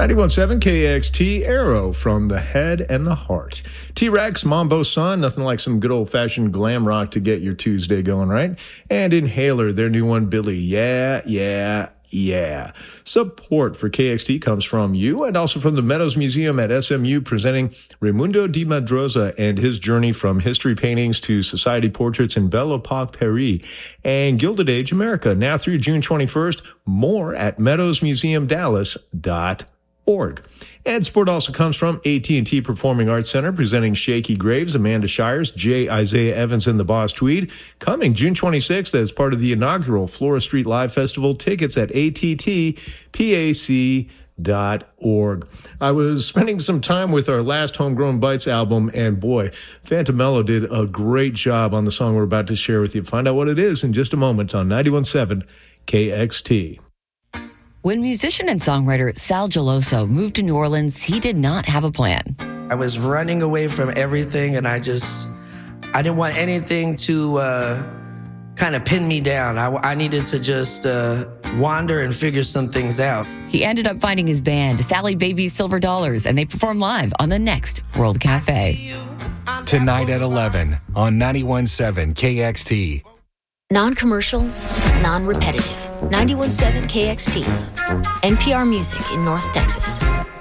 91.7 KXT, Arrow from the Head and the Heart. T-Rex, Mambo Sun, nothing like some good old-fashioned glam rock to get your Tuesday going, right? And Inhaler, their new one, Billy. Yeah. Support for KXT comes from you and also from the Meadows Museum at SMU, presenting Raimundo de Madroza and his journey from history paintings to society portraits in Belle Epoque Paris and Gilded Age America. Now through June 21st, more at meadowsmuseumdallas.org. And support also comes from AT&T Performing Arts Center, presenting Shaky Graves, Amanda Shires, J. Isaiah Evans, and the Boss Tweed, coming June 26th as part of the inaugural Flora Street Live Festival. Tickets at attpac.org. I was spending some time with our last Homegrown Bites album, and boy, Phantom Mellow did a great job on the song we're about to share with you. Find out what it is in just a moment on 91.7 KXT. When musician and songwriter Sal Geloso moved to New Orleans, he did not have a plan. I was running away from everything, and I didn't want anything to kind of pin me down. I needed to just wander and figure some things out. He ended up finding his band, Sally Baby's Silver Dollars, and they performed live on the next World Cafe. Tonight at 11 on 91.7 KXT. Non-commercial, non-repetitive. 91.7 KXT. NPR Music in North Texas.